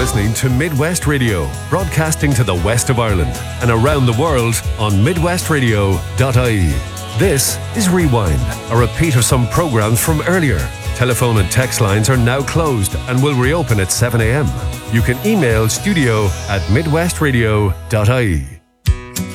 listening to Midwest Radio, broadcasting to the west of Ireland and around the world on midwestradio.ie. This is Rewind, a repeat of some programs from earlier. Telephone and text lines are now closed and will reopen at 7 a.m. You can email studio@midwestradio.ie.